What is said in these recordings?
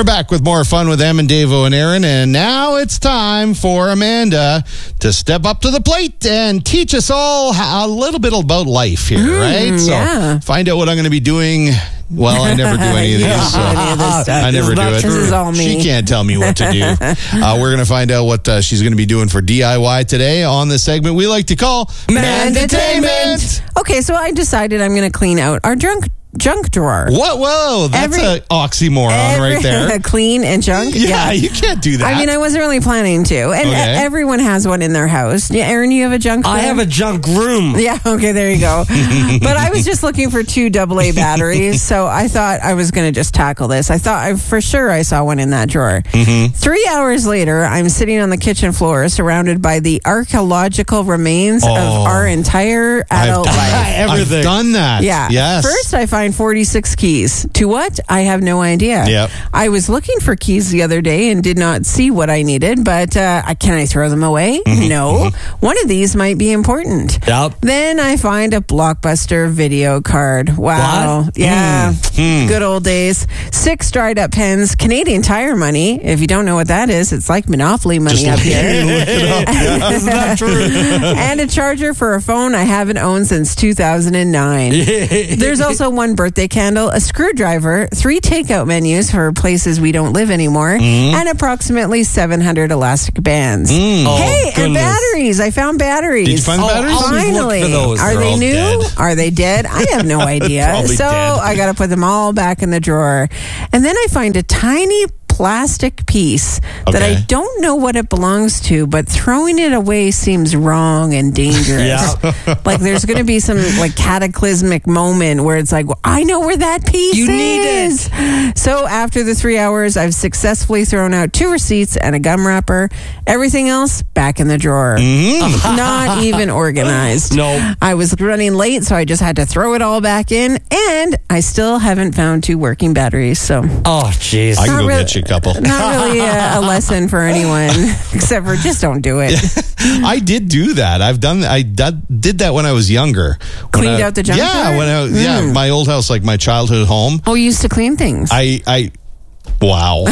We're back with more fun with Em and Davo and Aaron, and now it's time for Amanda to step up to the plate and teach us all a little bit about life here, right? So find out what I'm going to be doing. Well, I never do any of these. So I never do it. This is all me. She can't tell me what to do. We're going to find out what she's going to be doing for DIY today on this segment we like to call Mandatainment. Okay, so I decided I'm going to clean out our junk drawer. What? Whoa, that's an oxymoron right there. Clean and junk? Yeah, you can't do that. I mean, I wasn't really planning to. And everyone has one in their house. Yeah, Aaron, you have a junk room? I have a junk room. Yeah, okay, there you go. But I was just looking for 2 AA batteries, so I thought I was going to just tackle this. I thought for sure I saw one in that drawer. 3 hours later, I'm sitting on the kitchen floor surrounded by the archaeological remains of our entire adult life. Everything. I've done that. Yeah. Yes. First, I find 46 keys. To what? I have no idea. Yep. I was looking for keys the other day and did not see what I needed, but can I throw them away? No. One of these might be important. Yep. Then I find a Blockbuster video card. Wow. What? Yeah. Good old days. 6 dried up pens. Canadian Tire money. If you don't know what that is, it's like Monopoly money up here. Look it up. Yeah. Isn't that true? And a charger for a phone I haven't owned since 2009. There's also one birthday candle, a screwdriver, 3 takeout menus for places we don't live anymore, and approximately 700 elastic bands. Hey, and batteries. I found batteries. Did you find the batteries? Finally. Look for those. Are They're they all new? dead. Are they dead? I have no idea. Probably So dead. I got to put them all back in the drawer. And then I find a tiny plastic piece that I don't know what it belongs to, but throwing it away seems wrong and dangerous. Like there's going to be some like cataclysmic moment where it's like, well, I know where that piece You is. need it. So after the 3 hours, I've successfully thrown out 2 receipts and a gum wrapper. Everything else back in the drawer. Not even organized. No. I was running late, so I just had to throw it all back in, and I still haven't found 2 working batteries. So Oh, jeez. I can go really- get you a couple. not really a lesson for anyone, except for just don't do it. I did do that. I did that when I was younger. Cleaned out the junk drawer? When my old house, like my childhood home. Oh, you used to clean things. Wow.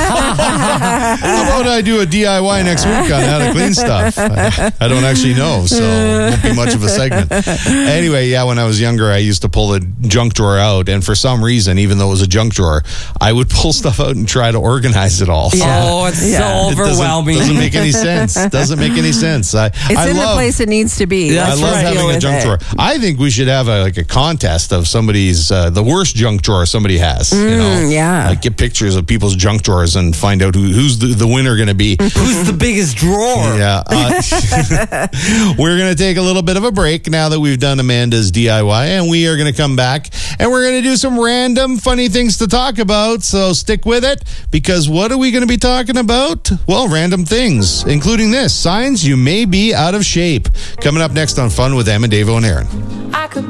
How about I do a DIY next week on how to clean stuff? I don't actually know, so it won't be much of a segment. Anyway, when I was younger, I used to pull the junk drawer out, and for some reason, even though it was a junk drawer, I would pull stuff out and try to organize it all. So Oh, it's so overwhelming. It doesn't make any sense. Doesn't make any sense. It's in the place it needs to be. Yeah, I Let's love just deal having a with junk it. drawer. I think we should have a contest of somebody's the worst junk drawer somebody has. Like get pictures of people's junk drawers and find out who's the winner going to be. Who's the biggest drawer? Yeah. We're going to take a little bit of a break now that we've done Amanda's DIY, and we are going to come back and we're going to do some random funny things to talk about. So stick with it, because what are we going to be talking about? Well, random things, including this: signs you may be out of shape. Coming up next on Fun with Em and Davo and Aaron.